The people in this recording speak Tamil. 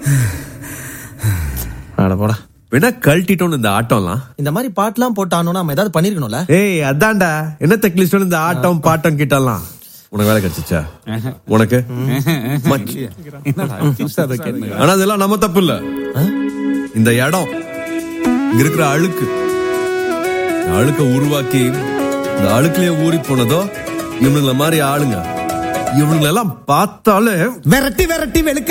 அட போடா. வேணா கழட்டிட்டோன்னு இந்த ஆட்டம்லாம். இந்த மாதிரி பாட்டுலாம் போட்டானோ நம்ம ஏதாவது பண்ணிருக்கணும்ல. ஏய் அதான்டா, என்ன தக்லிஸ்டோன்னு இந்த ஆட்டம் பாட்டம் கிட்டலாம். உனக்கு வேலை கிடைச்சிச்சா? உனக்கு ஆனா அதெல்லாம் நம்ம தப்பு இல்ல. இந்த இடம் இங்க இருக்கிற அழுக்க உருவாக்கி இந்த அழுக்குலயே ஊறி போனதோ இவனுங்கள மாதிரி ஆளுங்க. இவனுங்களெல்லாம் பார்த்தாலே விரட்டி வெளுக்க